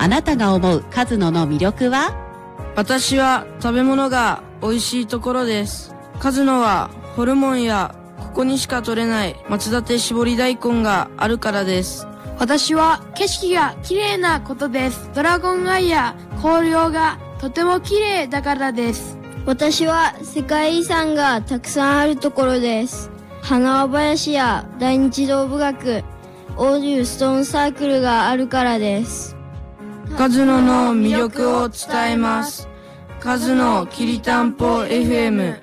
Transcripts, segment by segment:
なたが思うカズノの魅力は？ 私は食べ物が美味しいところです。カズノはホルモンやここにしか取れない松立絞り大根があるからです。 私は景色が綺麗なことです。ドラゴンアイや紅葉がとても綺麗だからです。 私は世界遺産がたくさんあるところです。花輪林や大日道部学、オーデューストーンサークルがあるからです。 カズノの魅力を伝えます。カズノきりたんぽ FM。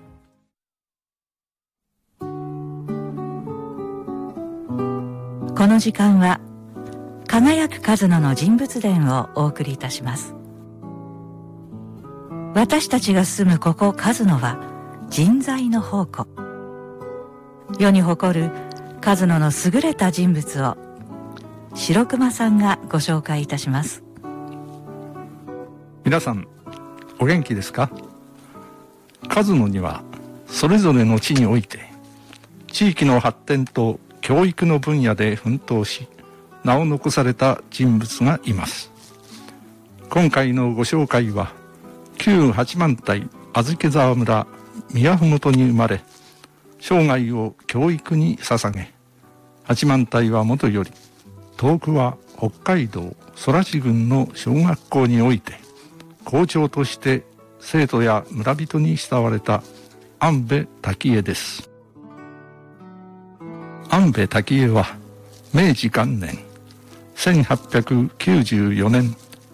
この時間は輝くカズノの人物伝をお送りいたします。私たちが住むここカズノは人材の宝庫。世に誇るカズノの優れた人物を白熊さんがご紹介いたします。 皆さんお元気ですか？カズノにはそれぞれの地において地域の発展と教育の分野で奮闘し名を残された人物がいます。今回のご紹介は旧八幡平小豆沢村宮麓に生まれ生涯を教育に捧げ、八幡平はもとより遠くは北海道空知郡の小学校において校長として生徒や村人に慕われた安部滝江です。安部滝江は明治元年1894年